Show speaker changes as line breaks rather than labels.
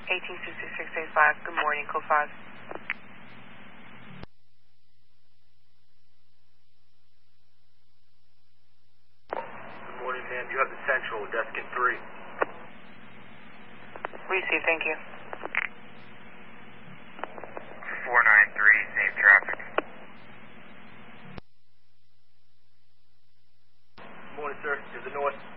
186685. Good morning, code 5.
Good morning, ma'am. You have the Central, desk in 3.
Receive, thank you.
493, same traffic.
Good morning, sir. To the north.